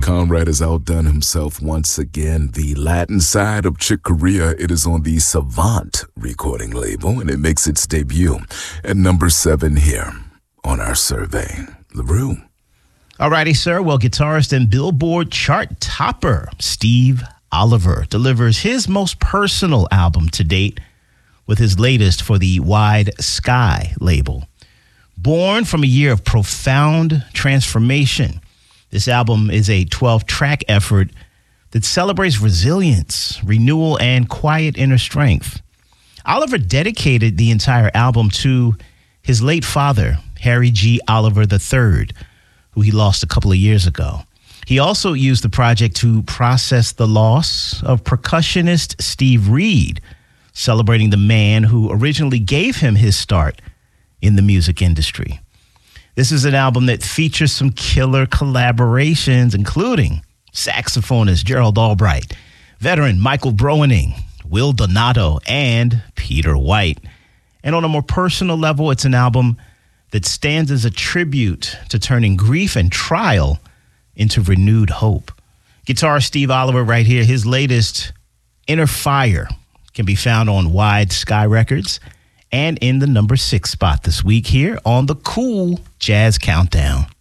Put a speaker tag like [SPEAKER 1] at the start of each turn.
[SPEAKER 1] Conrad has outdone himself once again. The Latin side of Chick Corea, it is on the Savant recording label, and it makes its debut at number 7 here on our survey. LaRue.
[SPEAKER 2] All righty, sir. Well, guitarist and Billboard chart topper Steve Oliver delivers his most personal album to date with his latest for the Wide Sky label. Born from a year of profound transformation, this album is a 12-track effort that celebrates resilience, renewal, and quiet inner strength. Oliver dedicated the entire album to his late father, Harry G. Oliver III, who he lost a couple of years ago. He also used the project to process the loss of percussionist Steve Reed, celebrating the man who originally gave him his start in the music industry. This is an album that features some killer collaborations, including saxophonist Gerald Albright, veteran Michael Broening, Will Donato, and Peter White. And on a more personal level, it's an album that stands as a tribute to turning grief and trial into renewed hope. Guitarist Steve Oliver right here. His latest, Inner Fire, can be found on Wide Sky Records and in the number 6 spot this week here on the Cool Jazz Countdown.